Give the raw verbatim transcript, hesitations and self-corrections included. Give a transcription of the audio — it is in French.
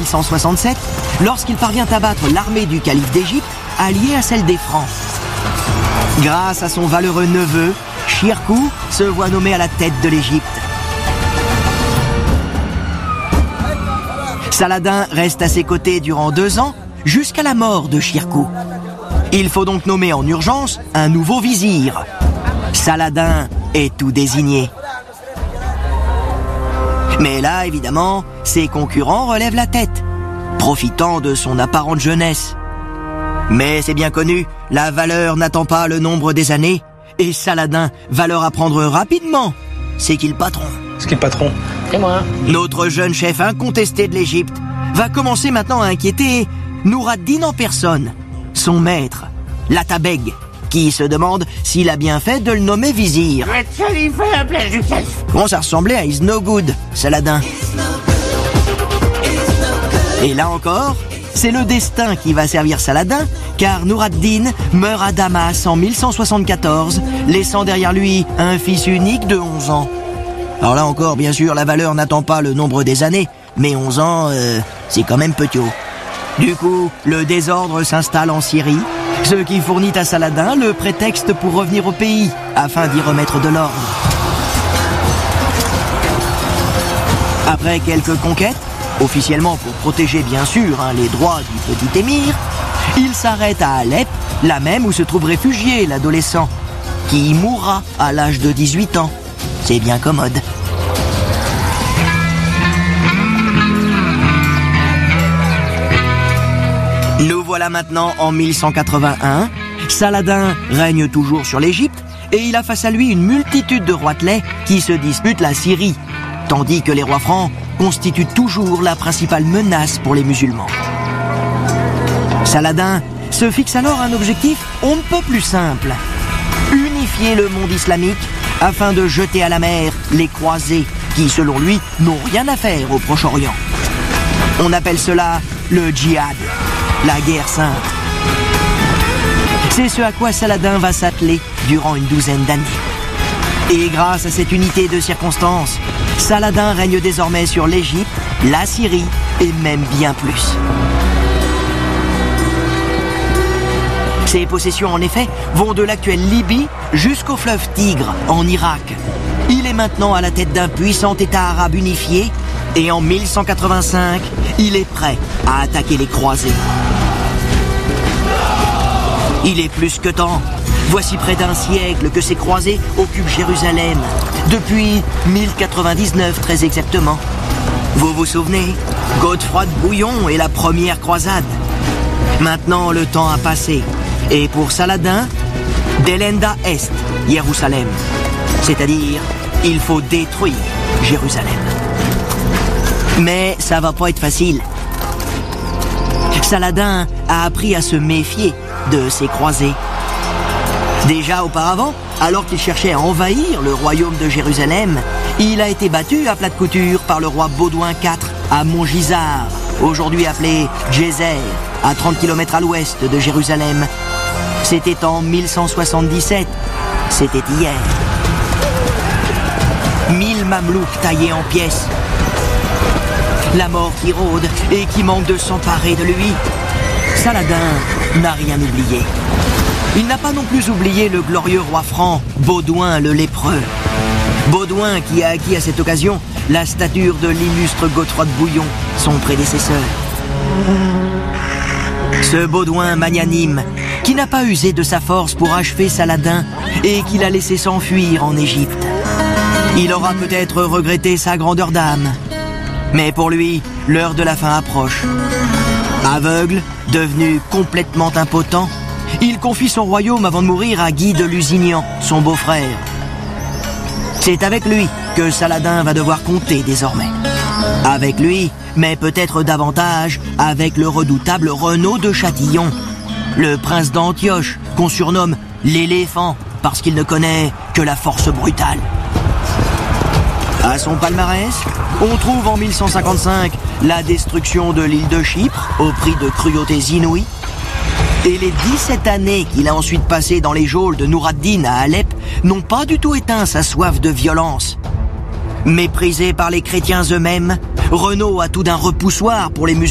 mille cent soixante-sept lorsqu'il parvient à battre l'armée du calife d'Égypte alliée à celle des Francs. Grâce à son valeureux neveu, Shirkuh se voit nommé à la tête de l'Égypte. Saladin reste à ses côtés durant deux ans, jusqu'à la mort de Shirkuh. Il faut donc nommer en urgence un nouveau vizir. Saladin est tout désigné. Mais là, évidemment, ses concurrents relèvent la tête, profitant de son apparente jeunesse. Mais c'est bien connu, la valeur n'attend pas le nombre des années, et Saladin va leur apprendre rapidement. C'est qui le patron? C'est qui le patron? Et moi. Notre jeune chef incontesté de l'Égypte va commencer maintenant à inquiéter Nur ad-Din en personne, son maître, l'Atabeg, qui se demande s'il a bien fait de le nommer vizir. Bon, ça ressemblait à Is No Good, Saladin. Et là encore, c'est le destin qui va servir Saladin, car Nur ad-Din meurt à Damas en mille cent soixante-quatorze, laissant derrière lui un fils unique de onze ans. Alors là encore, bien sûr, la valeur n'attend pas le nombre des années, mais onze ans, euh, c'est quand même petit. Du coup, le désordre s'installe en Syrie, ce qui fournit à Saladin le prétexte pour revenir au pays, afin d'y remettre de l'ordre. Après quelques conquêtes, officiellement pour protéger bien sûr hein, les droits du petit émir, il s'arrête à Alep, la même où se trouve réfugié l'adolescent, qui y mourra à l'âge de dix-huit ans. C'est bien commode. Nous voilà maintenant en mille cent quatre-vingt-un. Saladin règne toujours sur l'Égypte et il a face à lui une multitude de roitelets qui se disputent la Syrie, tandis que les rois francs constituent toujours la principale menace pour les musulmans. Saladin se fixe alors un objectif on ne peut plus simple: unifier le monde islamique afin de jeter à la mer les croisés qui, selon lui, n'ont rien à faire au Proche-Orient. On appelle cela le djihad, la guerre sainte. C'est ce à quoi Saladin va s'atteler durant une douzaine d'années. Et grâce à cette unité de circonstances, Saladin règne désormais sur l'Égypte, la Syrie et même bien plus. Ses possessions, en effet, vont de l'actuelle Libye jusqu'au fleuve Tigre, en Irak. Il est maintenant à la tête d'un puissant État arabe unifié et en mille cent quatre-vingt-cinq, il est prêt à attaquer les croisés. Il est plus que temps. Voici près d'un siècle que ces croisés occupent Jérusalem, depuis mille quatre-vingt-dix-neuf très exactement. Vous vous souvenez, Godefroy de Bouillon et la première croisade. Maintenant, le temps a passé. Et pour Saladin, Delenda Est, Jérusalem. C'est-à-dire, il faut détruire Jérusalem. Mais ça va pas être facile. Saladin a appris à se méfier de ces croisés. Déjà auparavant, alors qu'il cherchait à envahir le royaume de Jérusalem, il a été battu à plate couture par le roi Baudouin quatre à Montgisard, aujourd'hui appelé Djéser, à trente kilomètres à l'ouest de Jérusalem. C'était en mille cent soixante-dix-sept, c'était hier. Mille mamelouks taillés en pièces. La mort qui rôde et qui manque de s'emparer de lui. Saladin n'a rien oublié. Il n'a pas non plus oublié le glorieux roi franc, Baudouin le lépreux. Baudouin qui a acquis à cette occasion la stature de l'illustre Godefroy de Bouillon, son prédécesseur. Ce Baudouin magnanime, qui n'a pas usé de sa force pour achever Saladin et qui l'a laissé s'enfuir en Égypte. Il aura peut-être regretté sa grandeur d'âme, mais pour lui, l'heure de la fin approche. Aveugle, devenu complètement impotent, il confie son royaume avant de mourir à Guy de Lusignan, son beau-frère. C'est avec lui que Saladin va devoir compter désormais. Avec lui, mais peut-être davantage avec le redoutable Renaud de Châtillon, le prince d'Antioche, qu'on surnomme l'éléphant, parce qu'il ne connaît que la force brutale. À son palmarès, on trouve en mille cent cinquante-cinq la destruction de l'île de Chypre au prix de cruautés inouïes, et les dix-sept années qu'il a ensuite passées dans les geôles de Nur ad-Din à Alep n'ont pas du tout éteint sa soif de violence. Méprisé par les chrétiens eux-mêmes, Renaud a tout d'un repoussoir pour les musulmans.